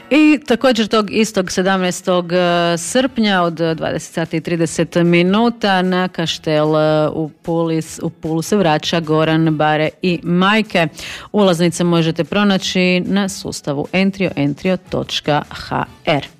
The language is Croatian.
I također tog istog 17. srpnja od 20 sati i 30 minuta na Kaštel u Pulu se vraća Goran, Bare i Majke. Ulaznice možete pronaći na sustavu entrio.hr.